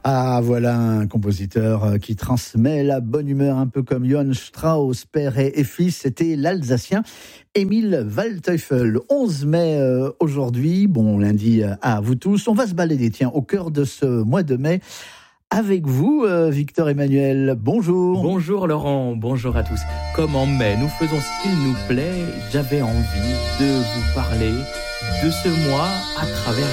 Ah, voilà un compositeur qui transmet la bonne humeur, un peu comme Johann Strauss, père et fils. C'était l'Alsacien Emil Waldteufel. 11 mai aujourd'hui, bon lundi à vous tous. On va se balader, tiens, au cœur de ce mois de mai. Avec vous, Victor Emmanuel, bonjour. Bonjour Laurent, bonjour à tous. Comme en mai, nous faisons ce qu'il nous plaît, j'avais envie de vous parler de ce mois à travers